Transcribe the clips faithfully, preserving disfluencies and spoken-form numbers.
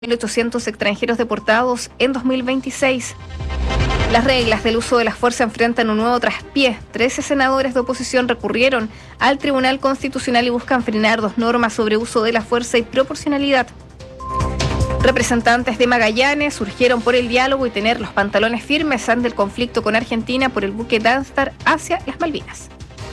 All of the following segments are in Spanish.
mil ochocientos extranjeros deportados en dos mil veintiséis. Las reglas del uso de la fuerza enfrentan un nuevo traspié. Trece senadores de oposición recurrieron al Tribunal Constitucional y buscan frenar dos normas sobre uso de la fuerza y proporcionalidad. Representantes de Magallanes urgieron por el diálogo y tener los pantalones firmes ante el conflicto con Argentina por el buque Danstar hacia las Malvinas.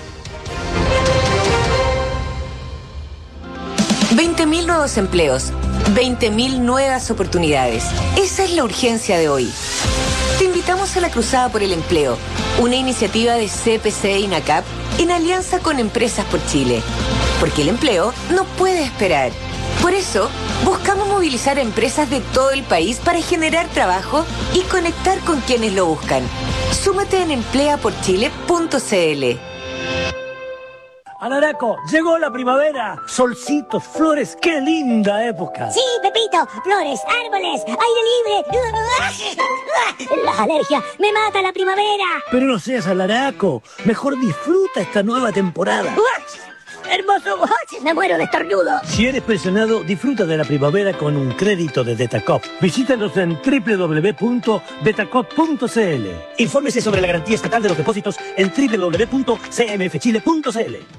veinte mil nuevos empleos, veinte mil nuevas oportunidades. Esa es la urgencia de hoy. Te invitamos a la Cruzada por el Empleo, una iniciativa de C P C e INACAP en alianza con Empresas por Chile. Porque el empleo no puede esperar. Por eso, buscamos movilizar a empresas de todo el país para generar trabajo y conectar con quienes lo buscan. Súmate en emplea por chile punto c l. Alaraco, llegó la primavera. Solcitos, flores, qué linda época. Sí, Pepito, flores, árboles, aire libre. Las alergias, me mata la primavera. Pero no seas alaraco, mejor disfruta esta nueva temporada. Hermoso, me muero de estornudo. Si eres pensionado, disfruta de la primavera con un crédito de Detacop. Visítanos en doble u doble u doble u punto detacop punto c l. Infórmese sobre la garantía estatal de los depósitos en doble u doble u doble u punto c m f chile punto c l.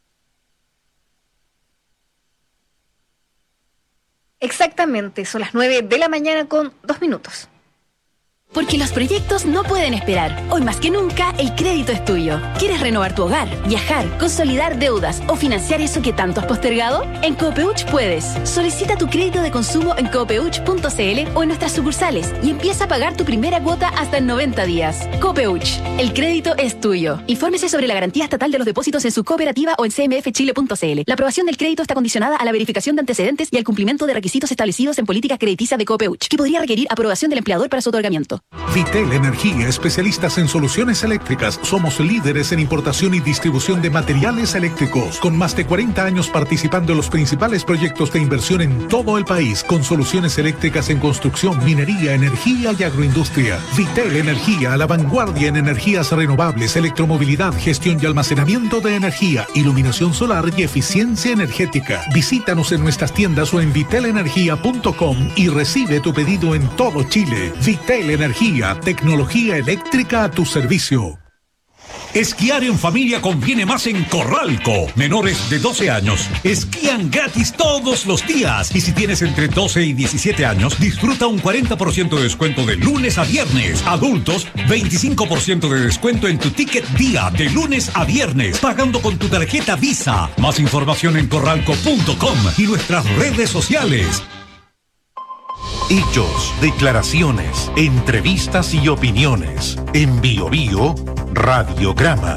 Exactamente, son las nueve de la mañana con dos minutos. Porque los proyectos no pueden esperar. Hoy más que nunca, el crédito es tuyo. ¿Quieres renovar tu hogar, viajar, consolidar deudas o financiar eso que tanto has postergado? En Copeuch puedes. Solicita tu crédito de consumo en copeuch punto c l o en nuestras sucursales y empieza a pagar tu primera cuota hasta en noventa días. Copeuch, el crédito es tuyo. Infórmese sobre la garantía estatal de los depósitos en su cooperativa o en c m f chile punto c l. La aprobación del crédito está condicionada a la verificación de antecedentes y al cumplimiento de requisitos establecidos en política crediticia de Copeuch, que podría requerir aprobación del empleador para su otorgamiento. Vitel Energía, especialistas en soluciones eléctricas. Somos líderes en importación y distribución de materiales eléctricos, con más de cuarenta años participando en los principales proyectos de inversión en todo el país, con soluciones eléctricas en construcción, minería, energía y agroindustria. Vitel Energía, a la vanguardia en energías renovables, electromovilidad, gestión y almacenamiento de energía, iluminación solar y eficiencia energética. Visítanos en nuestras tiendas o en vitel energía punto com y recibe tu pedido en todo Chile. Vitel Energía, tecnología eléctrica a tu servicio. Esquiar en familia conviene más en Corralco. Menores de doce años esquían gratis todos los días. Y si tienes entre doce y diecisiete años, disfruta un cuarenta por ciento de descuento de lunes a viernes. Adultos, veinticinco por ciento de descuento en tu ticket día de lunes a viernes, pagando con tu tarjeta Visa. Más información en corralco punto com y nuestras redes sociales. Hechos, declaraciones, entrevistas y opiniones. En Bio Bio, Radiograma.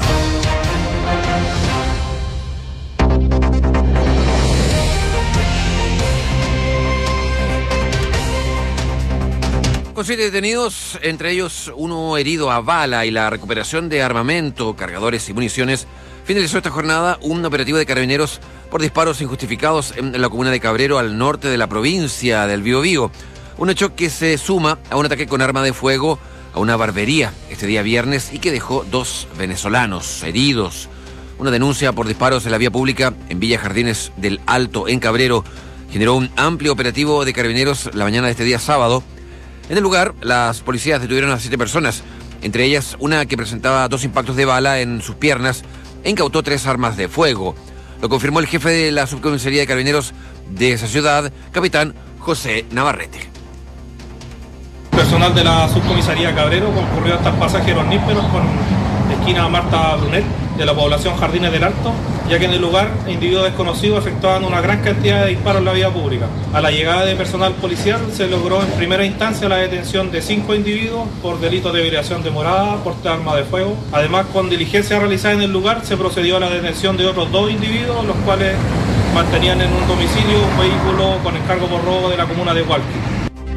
Con siete detenidos, entre ellos uno herido a bala y la recuperación de armamento, cargadores y municiones, finalizó esta jornada un operativo de carabineros por disparos injustificados en la comuna de Cabrero, al norte de la provincia del Biobío. Un hecho que se suma a un ataque con arma de fuego a una barbería este día viernes y que dejó dos venezolanos heridos. Una denuncia por disparos en la vía pública en Villa Jardines del Alto, en Cabrero, generó un amplio operativo de carabineros la mañana de este día sábado. En el lugar, las policías detuvieron a siete personas, entre ellas una que presentaba dos impactos de bala en sus piernas e incautó tres armas de fuego. Lo confirmó el jefe de la subcomisaría de carabineros de esa ciudad, capitán José Navarrete. Personal de la subcomisaría Cabrero concurrió hasta el pasaje Los Nísperos con esquina Marta Brunet de la población Jardines del Alto, ya que en el lugar individuos desconocidos efectuaban una gran cantidad de disparos en la vía pública. A la llegada de personal policial se logró en primera instancia la detención de cinco individuos por delitos de violación de morada, porte de arma de fuego. Además, con diligencia realizada en el lugar, se procedió a la detención de otros dos individuos, los cuales mantenían en un domicilio un vehículo con encargo por robo de la comuna de Hualqui.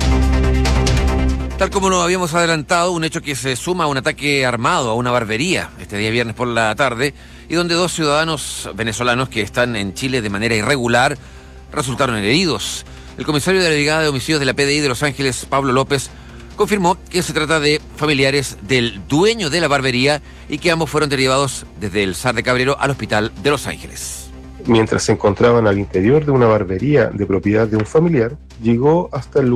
Tal como lo habíamos adelantado, un hecho que se suma a un ataque armado a una barbería este día viernes por la tarde y donde dos ciudadanos venezolanos que están en Chile de manera irregular resultaron heridos. El comisario de la Brigada de Homicidios de la P D I de Los Ángeles, Pablo López, confirmó que se trata de familiares del dueño de la barbería y que ambos fueron derivados desde el S A R de Cabrero al hospital de Los Ángeles. mientras se encontraban al interior de una barbería de propiedad de un familiar, llegó hasta el lugar